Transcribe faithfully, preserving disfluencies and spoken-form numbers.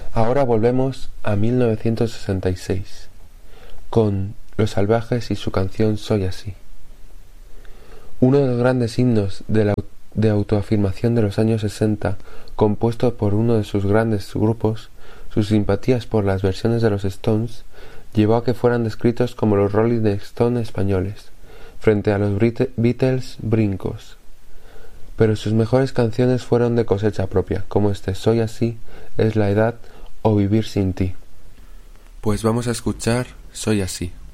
Ahora volvemos a mil novecientos sesenta y seis, con Los Salvajes y su canción Soy Así. Uno de los grandes himnos de, la, de autoafirmación de los años sesenta, compuesto por uno de sus grandes grupos, sus simpatías por las versiones de los Stones, llevó a que fueran descritos como los Rolling Stones españoles, frente a los Beatles brincos. Pero sus mejores canciones fueron de cosecha propia, como este Soy Así, Es la Edad o Vivir sin ti. Pues vamos a escuchar Soy Así.